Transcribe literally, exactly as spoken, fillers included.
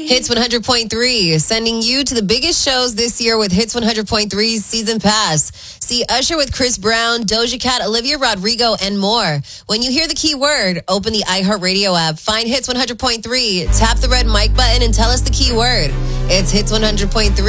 Hits one hundred point three, sending you to the biggest shows this year with Hits one hundred point three's Season Pass. See Usher with Chris Brown, Doja Cat, Olivia Rodrigo, and more. When you hear the keyword, open the iHeartRadio app, find Hits one hundred point three, tap the red mic button, and tell us the keyword. It's Hits one hundred point three.